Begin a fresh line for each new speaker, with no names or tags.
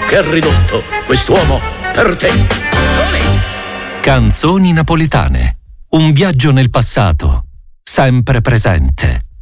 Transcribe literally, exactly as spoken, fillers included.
che ha ridotto quest'uomo per te.
Canzoni napoletane. Un viaggio nel passato, sempre presente.